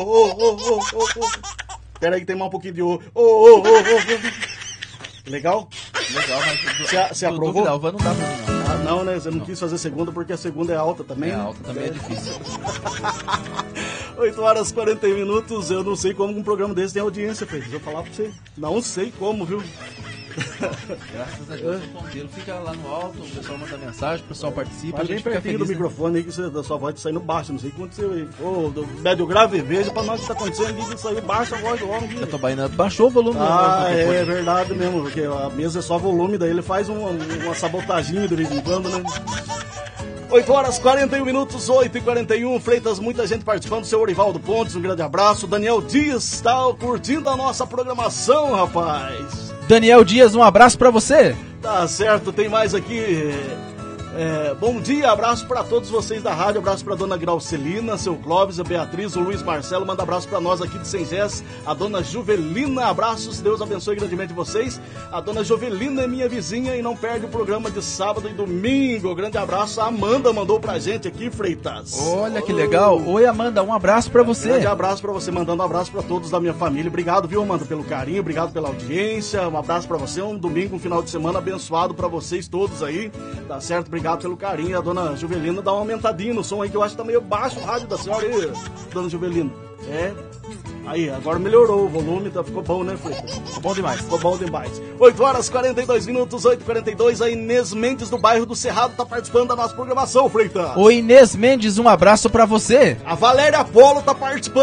Pera aí que tem mais um pouquinho de Legal? Legal, mas Você aprovou? Não dá pra mim, Ah, não, né? Você não quis fazer segunda porque a segunda é alta também. É alta também, é difícil. 8 horas e 41 minutos. Eu não sei como um programa desse tem audiência, Pedro. Vou falar pra você. Não sei como, viu? Graças a Deus, o ponteiro fica lá no alto, o pessoal manda mensagem, o pessoal participa. Mas a bem gente fica pertinho feliz, do microfone aí, que da sua voz tá saindo baixa. Não sei o que aconteceu aí. Ô, do médio grave, veja pra nós o que tá acontecendo aqui, que saiu baixa a voz do homem. Eu tô bainando, baixou o volume. Ah, é verdade mesmo, porque a mesa é só volume, daí ele faz uma sabotaginha de vez em quando, né? 8 horas 41 minutos, 8h41, Freitas, muita gente participando, seu Orivaldo Pontes, um grande abraço, Daniel Dias está curtindo a nossa programação, rapaz. Daniel Dias, um abraço pra você. Tá certo, tem mais aqui. Bom dia, abraço para todos vocês da rádio, abraço para dona Graucelina, seu Clóvis, a Beatriz, o Luiz Marcelo, manda abraço para nós aqui de Sengés, a dona Juvelina, abraços, Deus abençoe grandemente vocês. A dona Juvelina é minha vizinha e não perde o programa de sábado e domingo. Grande abraço, a Amanda mandou pra gente aqui, Freitas. Olha que legal. Oi, Amanda, um abraço pra você. Grande abraço pra você, mandando um abraço pra todos da minha família. Obrigado, viu, Amanda, pelo carinho, obrigado pela audiência. Um abraço pra você, um domingo, um final de semana abençoado pra vocês todos aí. Tá certo? Obrigado pelo carinho. A dona Juvelina dá uma aumentadinha no som aí, que eu acho que tá meio baixo o rádio da senhora aí, dona Juvelina. Aí, agora melhorou o volume, ficou bom, né, Freitas? Ficou bom demais. Ficou bom demais. 8 horas 42 minutos, 8h42, a Inês Mendes do bairro do Cerrado tá participando da nossa programação, Freitas. Oi, Inês Mendes, um abraço pra você. A Valéria Polo tá participando